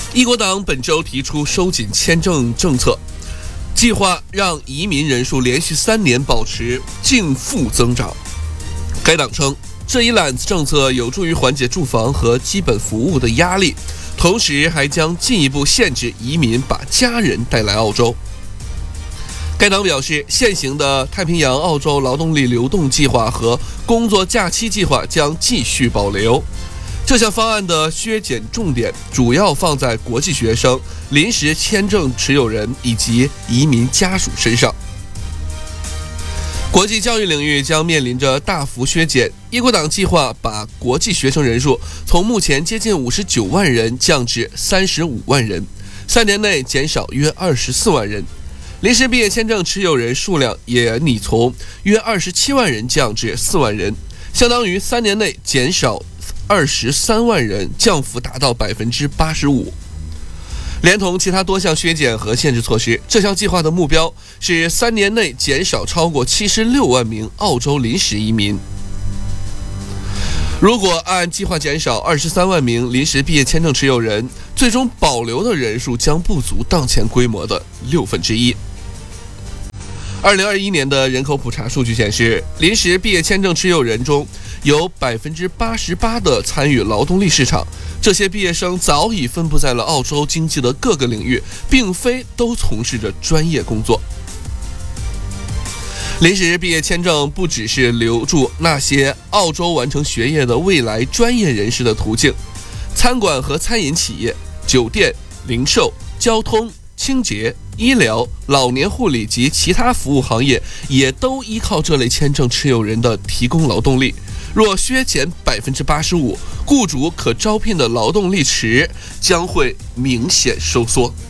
一国党本周提出收紧签证政策，计划让移民人数连续3年保持净负增长。该党称，这一揽子政策有助于缓解住房和基本服务的压力，同时还将进一步限制移民把家人带来澳洲。该党表示，现行的太平洋澳洲劳动力流动计划和工作假期计划将继续保留。这项方案的削减重点主要放在国际学生、临时签证持有人以及移民家属身上。国际教育领域将面临着大幅削减，一国党计划把国际学生人数从目前接近59万人降至35万人，3年内减少约24万人。临时毕业签证持有人数量也拟从约27万人降至4万人，相当于3年内减少23万人，降幅达到 85%。连同其他多项削减和限制措施，这项计划的目标是3年内减少超过76万名澳洲临时移民。如果按计划减少23万名临时毕业签证持有人，最终保留的人数将不足当前规模的1/6。2021年的人口普查数据显示，临时毕业签证持有人中有 88% 的参与劳动力市场，这些毕业生早已分布在了澳洲经济的各个领域，并非都从事着专业工作。临时毕业签证不只是留住那些澳洲完成学业的未来专业人士的途径，餐馆和餐饮企业、酒店、零售、交通、清洁、医疗、老年护理及其他服务行业也都依靠这类签证持有人的提供劳动力。若削减 85%， 雇主可招聘的劳动力池将会明显收缩。